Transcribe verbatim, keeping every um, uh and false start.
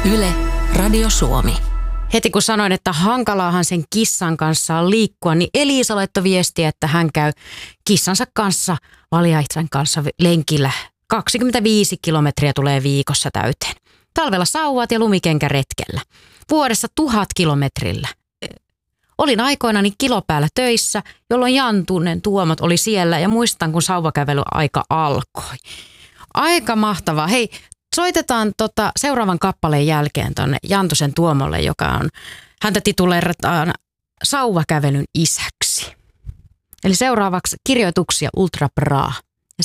Yle, Radio Suomi. Heti kun sanoin, että hankalaahan sen kissan kanssa on liikkua, niin Elisa laittoi viestiä, että hän käy kissansa kanssa, valjaitsen kanssa lenkillä. kaksikymmentäviisi kilometriä tulee viikossa täyteen. Talvella sauvat ja lumikenkä retkellä. Vuodessa tuhat kilometrillä. Olin aikoinani kilopäällä töissä, jolloin Jantunen Tuomot oli siellä ja muistan, kun sauvakävelyaika alkoi. Aika mahtavaa. Hei, soitetaan tota seuraavan kappaleen jälkeen tonne Jantusen Tuomolle, joka on, häntä tituleerataan sauvakävelyn isäksi. Eli seuraavaksi kirjoituksia Ultra Bra.